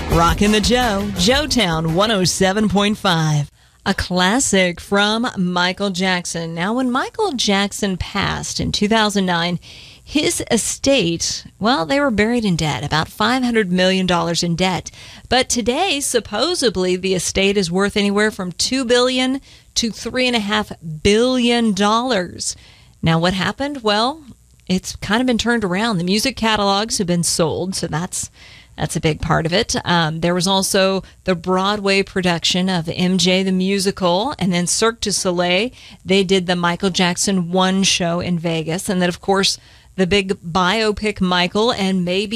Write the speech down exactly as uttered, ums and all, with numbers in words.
Rockin' the Joe, Joetown one oh seven point five. A classic from Michael Jackson. Now, when Michael Jackson passed in two thousand nine, his estate, well, they were buried in debt, about five hundred million dollars in debt. But today, supposedly, the estate is worth anywhere from two billion dollars to three point five billion dollars. Now, what happened? Well, it's kind of been turned around. The music catalogs have been sold, so that's That's a big part of it. Um, there was also the Broadway production of M J the Musical, and then Cirque du Soleil. They did the Michael Jackson One show in Vegas. And then, of course, the big biopic Michael, and maybe